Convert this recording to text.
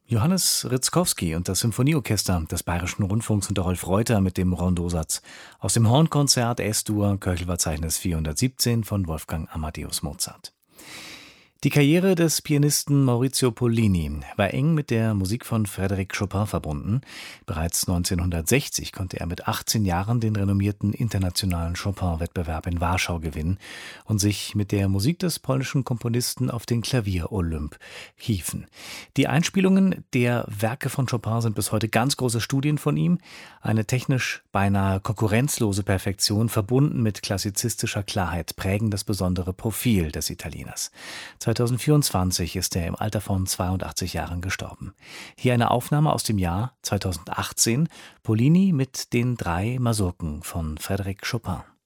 Johannes Ritzkowski und das Symphonieorchester des Bayerischen Rundfunks unter Rolf Reuter mit dem Rondeausatz aus dem Hornkonzert S-Dur Köchelverzeichnis 417 von Wolfgang Amadeus Mozart. Die Karriere des Pianisten Maurizio Pollini war eng mit der Musik von Frédéric Chopin verbunden. Bereits 1960 konnte er mit 18 Jahren den renommierten internationalen Chopin-Wettbewerb in Warschau gewinnen und sich mit der Musik des polnischen Komponisten auf den Klavier-Olymp hieven. Die Einspielungen der Werke von Chopin sind bis heute ganz große Studien von ihm. Eine technisch beinahe konkurrenzlose Perfektion verbunden mit klassizistischer Klarheit prägen das besondere Profil des Italieners. 2024 ist er im Alter von 82 Jahren gestorben. Hier eine Aufnahme aus dem Jahr 2018, Pollini mit den 3 Masurken von Frédéric Chopin.